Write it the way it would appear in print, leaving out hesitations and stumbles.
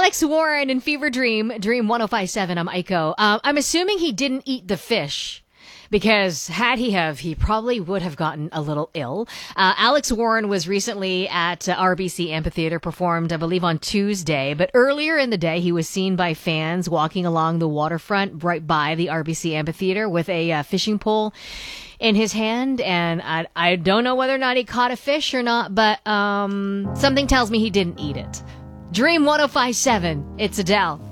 Alex Warren in Fever Dream 1057. I'm Aiko. I'm assuming he didn't eat the fish. Because had he probably would have gotten a little ill. Alex Warren was recently at RBC Amphitheater, performed, I believe, on Tuesday. But earlier in the day, he was seen by fans walking along the waterfront right by the RBC Amphitheater with a fishing pole in his hand. And I don't know whether or not he caught a fish or not, but something tells me he didn't eat it. Dream 1057, it's Adele.